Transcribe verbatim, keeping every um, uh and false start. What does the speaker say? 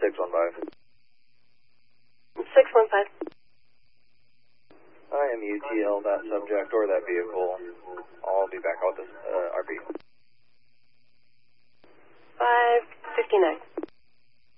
six one five. six one five. I am U T L that subject or that vehicle. I'll be back out this uh, R P. five fifty-nine.